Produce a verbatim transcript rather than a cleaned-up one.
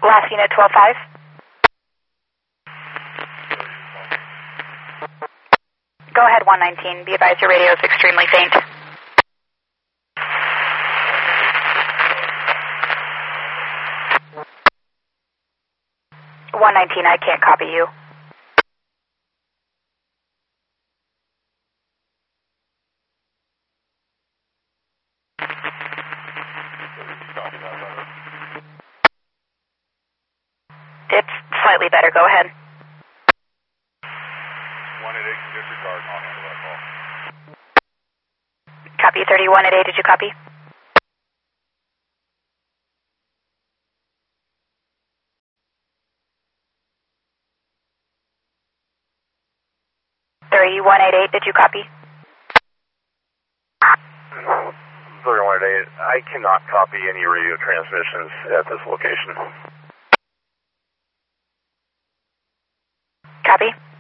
Last unit twelve five. Go ahead, one nineteen. Be advised your radio is extremely faint. one nineteen, I can't copy you. It's slightly better. Go ahead. one eight eight, disregard, I'll handle that call. Copy thirty-one at eight. Did you copy? thirty-one at eight. Did you copy? thirty-one at eight, I cannot copy any radio transmissions at this location. Copy.